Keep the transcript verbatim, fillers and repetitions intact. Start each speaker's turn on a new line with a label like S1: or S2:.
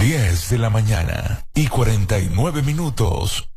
S1: diez de la mañana y cuarenta y nueve minutos.